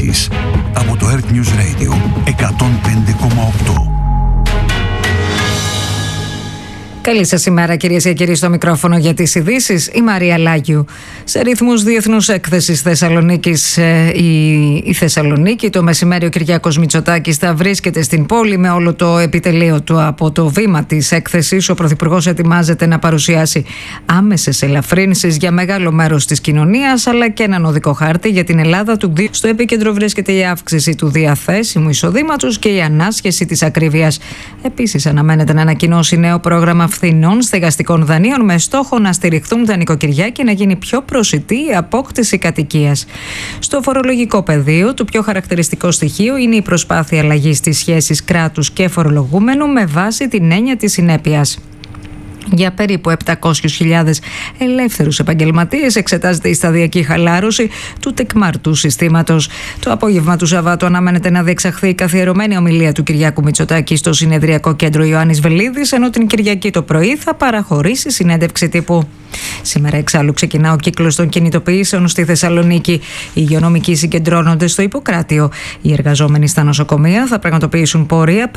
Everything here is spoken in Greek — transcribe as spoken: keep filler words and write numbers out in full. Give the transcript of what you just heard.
ειδήσεις από το Earth News Radio εκατόν πέντε κόμμα οκτώ. Καλή σας ημέρα, κυρίες και κύριοι, στο μικρόφωνο για τις ειδήσεις, η Μαρία Λάγιου. Σε ρυθμούς διεθνούς έκθεσης Θεσσαλονίκης, η, η Θεσσαλονίκη, το μεσημέρι ο Κυριάκος Μητσοτάκης θα βρίσκεται στην πόλη με όλο το επιτελείο του. Από το βήμα της έκθεσης, ο Πρωθυπουργός ετοιμάζεται να παρουσιάσει άμεσες ελαφρύνσεις για μεγάλο μέρος της κοινωνίας, αλλά και έναν οδικό χάρτη για την Ελλάδα του. Στο επίκεντρο βρίσκεται η αύξηση του διαθέσιμου εισοδήματος και η ανάσχεση της ακρίβειας. Επίσης, αναμένεται να ανακοινώσει νέο πρόγραμμα φθηνών στεγαστικών δανείων με στόχο να στηριχθούν τα νοικοκυριά και να γίνει πιο προσιτή η απόκτηση κατοικίας. Στο φορολογικό πεδίο, το πιο χαρακτηριστικό στοιχείο είναι η προσπάθεια αλλαγής της σχέσης κράτους και φορολογούμενου με βάση την έννοια της συνέπειας. Για περίπου επτακόσιες χιλιάδες ελεύθερους επαγγελματίες εξετάζεται η σταδιακή χαλάρωση του τεκμαρτού συστήματος. Το απόγευμα του Σαββάτου αναμένεται να διεξαχθεί η καθιερωμένη ομιλία του Κυριάκου Μητσοτάκη στο Συνεδριακό Κέντρο Ιωάννης Βελίδης, ενώ την Κυριακή το πρωί θα παραχωρήσει συνέντευξη τύπου. Σήμερα εξάλλου ξεκινά ο κύκλος των κινητοποιήσεων στη Θεσσαλονίκη. Οι υγειονομικοί συγκεντρώνονται στο Ιπποκράτιο. Οι εργαζόμενοι στα νοσοκομεία θα πραγματοποιήσουν πορεία